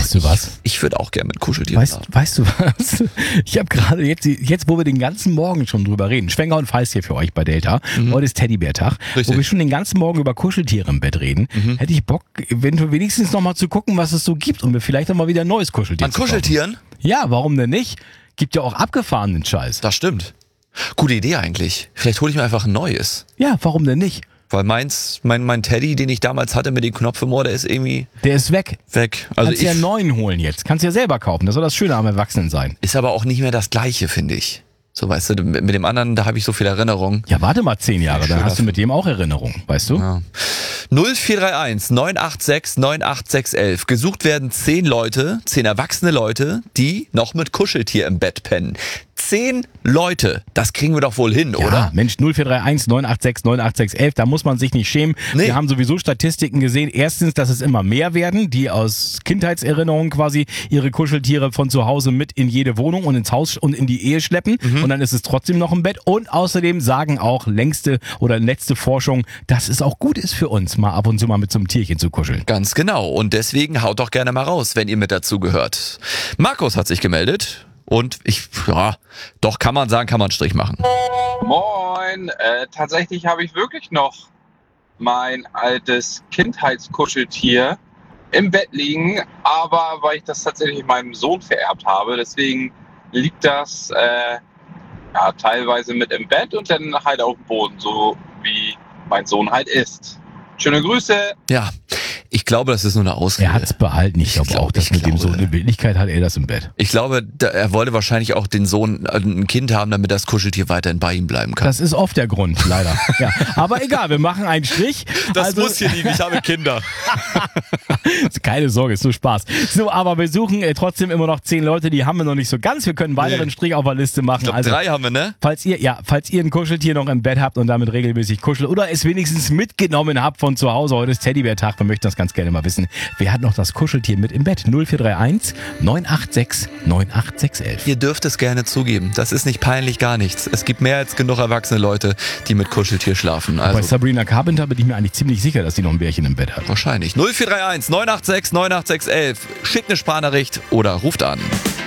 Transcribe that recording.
Weißt du was? Ich würde auch gerne mit Kuscheltieren schlafen. Weißt du was? Ich habe gerade jetzt, wo wir den ganzen Morgen schon drüber reden, Schwenger und Feist hier für euch bei Delta. Heute ist Teddybär-Tag, wo wir schon den ganzen Morgen über Kuscheltiere im Bett reden. Hätte ich Bock, eventuell wenigstens noch mal zu gucken, was es so gibt und mir vielleicht noch mal wieder ein neues Kuscheltier An Kuscheltieren? Ja, warum denn nicht? Gibt ja auch abgefahrenen Scheiß. Das stimmt. Gute Idee eigentlich. Vielleicht hole ich mir einfach ein neues. Ja, warum denn nicht? Weil mein Teddy, den ich damals hatte mit dem Knopf im Ohr, der ist irgendwie Der ist weg. weg. Also Kannst ja einen neuen holen jetzt. Kannst ja selber kaufen. Das soll das Schöne am Erwachsenensein. ist aber auch nicht mehr das Gleiche, finde ich. So, weißt du, mit dem anderen, da habe ich so viel Erinnerung. Ja, warte mal 10 Jahre, dann hast du mit dem auch Erinnerungen, weißt du? Ja. 0431 986 98611. Gesucht werden 10 Leute, 10 erwachsene Leute, die noch mit Kuscheltier im Bett pennen. 10 Leute, das kriegen wir doch wohl hin, Ja, oder? Mensch, 0431 986 98611, da muss man sich nicht schämen. Nee. Wir haben sowieso Statistiken gesehen. Erstens, dass es immer mehr werden, die aus Kindheitserinnerungen quasi ihre Kuscheltiere von zu Hause mit in jede Wohnung und ins Haus und in die Ehe schleppen. Und dann ist es trotzdem noch im Bett. Und außerdem sagen auch letzte Forschung, dass es auch gut ist für uns, mal ab und zu mal mit so einem Tierchen zu kuscheln. Ganz genau. Und deswegen haut doch gerne mal raus, wenn ihr mit dazu gehört. Markus hat sich gemeldet. Und doch kann man sagen, kann man einen Strich machen. Moin, tatsächlich habe ich wirklich noch mein altes Kindheitskuscheltier im Bett liegen, aber weil ich das tatsächlich meinem Sohn vererbt habe, deswegen liegt das teilweise mit im Bett und dann halt auf dem Boden, so wie mein Sohn halt ist. Schöne Grüße! Ja, ich glaube, das ist nur eine Ausrede. Er hat's behalten. Ich glaube auch, dass mit dem Sohn in Wirklichkeit hat er das im Bett. Ich glaube, er wollte wahrscheinlich auch den Sohn, ein Kind haben, damit das Kuscheltier weiterhin bei ihm bleiben kann. Das ist oft der Grund, leider. Ja. Aber egal, wir machen einen Strich. hier nicht, ich habe Kinder. Keine Sorge, ist nur Spaß. So, aber wir suchen trotzdem immer noch 10 Leute, die haben wir noch nicht so ganz. Wir können einen weiteren Strich auf der Liste machen. Ich glaube, 3 haben wir, ne? Falls ihr ein Kuscheltier noch im Bett habt und damit regelmäßig kuschelt oder es wenigstens mitgenommen habt von zu Hause, heute ist Teddybär-Tag, wir möchten das ganz gerne mal wissen. Wer hat noch das Kuscheltier mit im Bett? 0431 986 98611. Ihr dürft es gerne zugeben. Das ist nicht peinlich, gar nichts. Es gibt mehr als genug erwachsene Leute, die mit Kuscheltier schlafen. Bei Also Sabrina Carpenter bin ich mir eigentlich ziemlich sicher, dass sie noch ein Bärchen im Bett hat. wahrscheinlich. 0431 986 98611. Schickt eine Sprachnachricht oder ruft an.